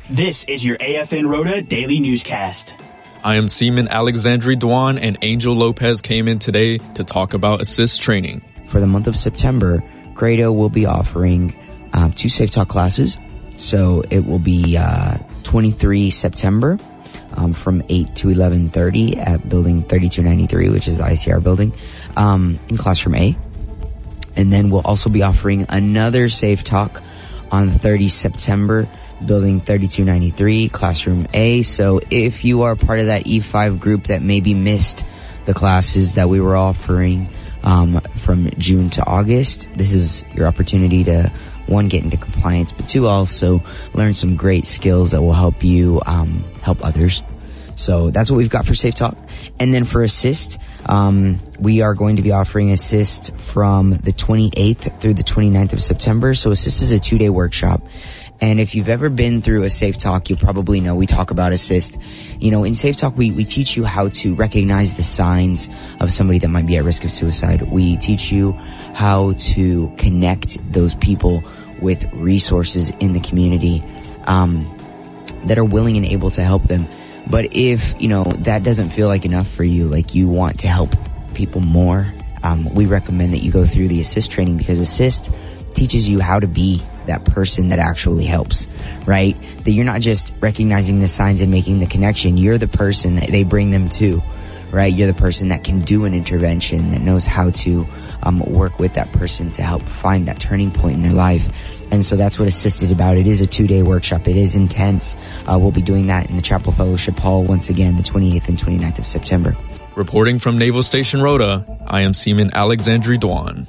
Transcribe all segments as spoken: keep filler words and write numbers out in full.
This is your A F N Rota Daily Newscast. I am Seaman Alexandri Dwan, and Angel Lopez came in today to talk about assist training. For the month of September, Grado will be offering um, two Safe Talk classes. So it will be uh, twenty-third September um, from eight to eleven thirty at building thirty-two ninety-three, which is the I C R building, um, in classroom A. And then we'll also be offering another Safe Talk on the thirtieth of September, building thirty-two ninety-three, classroom A. So if you are part of that E five group that maybe missed the classes that we were offering um, from June to August, this is your opportunity to, one, get into compliance, but two, also learn some great skills that will help you um, help others. So that's what we've got for Safe Talk. And then for Assist, um, we are going to be offering Assist from the twenty-eighth through the twenty-ninth of September. So Assist is a two-day workshop. And if you've ever been through a Safe Talk, you probably know we talk about Assist. You know, in Safe Talk, we, we teach you how to recognize the signs of somebody that might be at risk of suicide. We teach you how to connect those people with resources in the community um, that are willing and able to help them. But if, you know, that doesn't feel like enough for you, like you want to help people more, um, we recommend that you go through the Assist training, because Assist teaches you how to be that person that actually helps, right? That you're not just recognizing the signs and making the connection. You're the person that they bring them to, right? You're the person that can do an intervention, that knows how to um, work with that person to help find that turning point in their life. And so that's what Assist is about. It is a two-day workshop. It is intense. Uh, we'll be doing that in the Chapel Fellowship Hall once again, the twenty-eighth and twenty-ninth of September. Reporting from Naval Station Rota, I am Seaman Alexandri Dwan.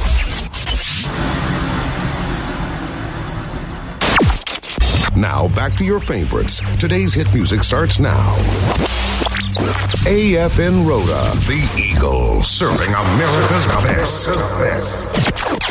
Now back to your favorites. Today's hit music starts now. A F N Rota, the Eagle, serving America's best.